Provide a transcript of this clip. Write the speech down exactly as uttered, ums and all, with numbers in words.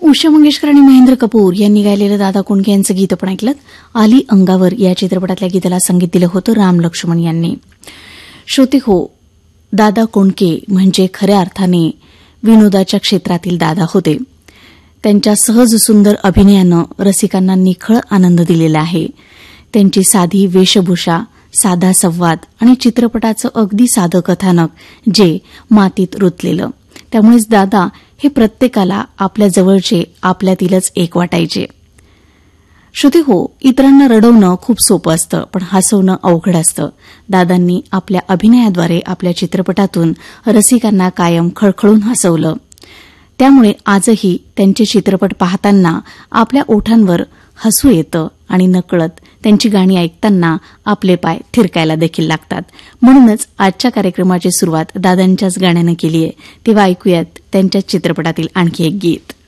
उषा मंगेशकर आणि महेंद्र कपूर यांनी गायलेलं दादा कोंडके यांचं गीत आपण ऐकलं. आली अंगावर या चित्रपटातल्या गीताला संगीत दिलं होतं राम लक्ष्मण यांनी. श्रोते हो, दादा कोंडके म्हणजे खऱ्या अर्थाने विनोदाच्या क्षेत्रातील दादा होते. त्यांच्या सहज सुंदर अभिनयानं रसिकांना निखळ आनंद दिलेला आहे. त्यांची साधी वेशभूषा, साधा संवाद आणि चित्रपटाचं अगदी साधं कथानक जे मातीत रुतलेलं, त्यामुळेच दादा हे प्रत्येकाला आपल्या जवळचे, आपल्यातीलच एक वाटायचे. श्रुती हो, इतरांना रडवणं खूप सोपं असतं, पण हसवणं अवघड असतं. दादांनी आपल्या अभिनयाद्वारे आपल्या चित्रपटातून रसिकांना कायम खळखळून हसवलं. त्यामुळे आजही त्यांचे चित्रपट पाहताना आपल्या ओठांवर हसू येतं आणि नकळत त्यांची गाणी ऐकताना आपले पाय थिरकायला देखील लागतात. म्हणूनच आजच्या कार्यक्रमाची सुरुवात दादांच्याच गाण्यानं केली आहे. तेव्हा ऐकूयात त्यांच्याच चित्रपटातील आणखी एक गीत.